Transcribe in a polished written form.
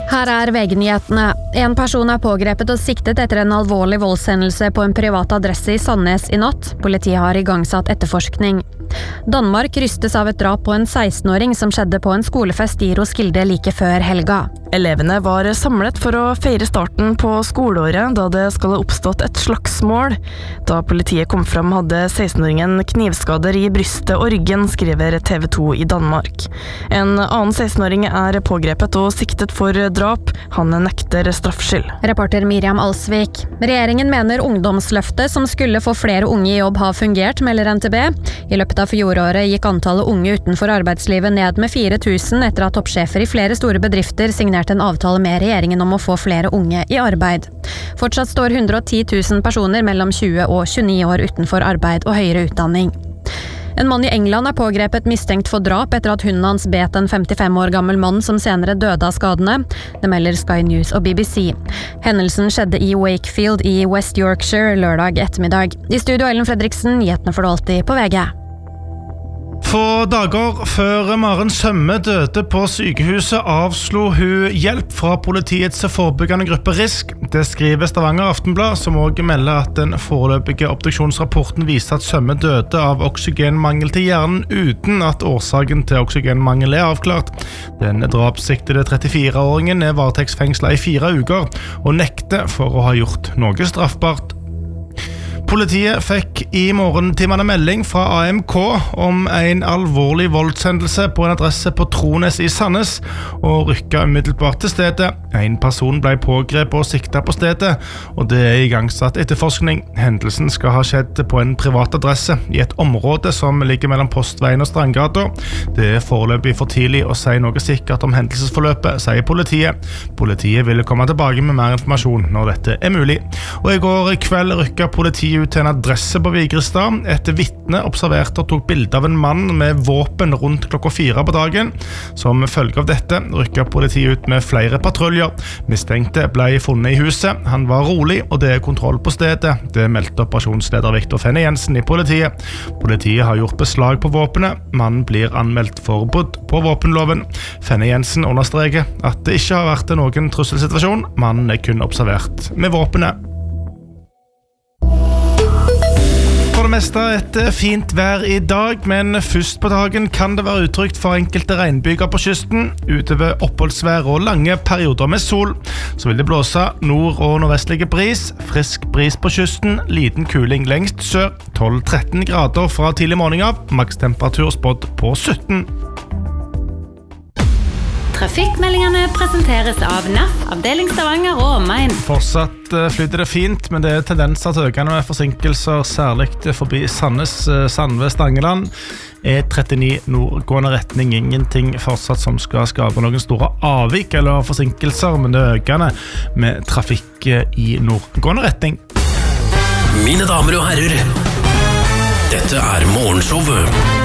Her VG-nyhetene. En person pågrepet og siktet etter en alvorlig voldshendelse på en privat adresse i Sandnes i natt. Politiet har igangsatt etterforskning. Danmark rystes av et drap på en 16-åring som skjedde på en skolefest i Roskilde like før helga. Elevene var samlet for å feire starten på skoleåret da det skal ha oppstått et slagsmål. Da politiet kom fram hadde 16-åringen knivskader i brystet og ryggen, skriver TV 2 i Danmark. En annen 16-åring pågrepet og siktet for drap. Han nekter straffskyld. Reporter Miriam Alsvik. Regjeringen mener ungdomsløftet som skulle få flere unge i jobb har fungert, melder NTB. I løpet av fjoråret gikk antallet unge utenfor arbeidslivet ned med 4000 etter at toppsjefer i flere store bedrifter signerte en avtale med regjeringen om å få flere unge i arbeid. Fortsatt står 110 000 personer mellom 20 og 29 år utenfor arbeid og høyere utdanning. En mann i England pågrepet mistenkt for drap etter at hunden hans bet en 55 år gammel mann som senere døde av skadene. Det melder Sky News og BBC. Hendelsen skjedde i Wakefield i West Yorkshire lørdag ettermiddag. I studio Ellen Fredriksen, nyhetene får du alltid på VG. Få dager før Maren Sømme døde på sykehuset avslo hun hjelp fra politiets forebyggende gruppe RISK. Det skriver Stavanger Aftenblad, som også melder at den foreløpige obduksjonsrapporten viser at Sømme døde av oksygenmangel til hjernen uten at årsaken til oksygenmangel avklart. Den drapssiktede 34-åringen varetektsfengslet i 4 uker og nekter for å ha gjort noe straffbart. Politiet fikk i morgentimene melding fra AMK om en alvorlig voldshendelse på en adresse på Trones i Sandnes og rykket umiddelbart til stedet. En person ble pågrepet og siktet på stedet, og det igangsatt etterforskning. Hendelsen skal ha skjedd på en privat adresse i et område som ligger mellom Postveien og Strandgata. Det foreløpig for tidlig å si noe sikkert om hendelsesforløpet, sier politiet. Politiet vil komme tilbake med mer informasjon når dette mulig. Og i går kveld rykket politiet ut til en adresse på Vigrestad. Et vitne observerte og tok bilde av en mann med våpen rundt klokka 4 på dagen. Som følge av dette rykket politiet ut med flere patruljer. Mistenkte ble funnet i huset. Han var rolig, og det kontroll på stedet. Det meldte operasjonsleder Victor Fenne Jensen i politiet. Politiet har gjort beslag på våpenet. Mannen blir anmeldt for brudd på våpenloven. Fenne Jensen understreker at det ikke har vært noen trusselsituasjon. Mannen kun observert med våpenet. For det meste et fint vær i dag, men først på dagen kan det være utrygt for enkelte regnbyger på kysten. Utover oppholdsvær og lange perioder med sol, så vil det blåse nord- og nordvestlige bris. Frisk bris på kysten, liten kuling lengst sør, 12-13 grader fra tidlig morgen av, makstemperatur spådd på 17. Trafikkmeldingene presenteres av NAF, avdeling Stavanger og omegn. Fortsatt flyter det fint, men det tendenser til økende med forsinkelser, særlig forbi Sandnes, Sandve, Stangeland. E39 nordgående retning, ingenting fortsatt som skal skape noen store avvik eller forsinkelser, men det økende med trafikk i nordgående retning. Mine damer og herrer, dette Morgenshowet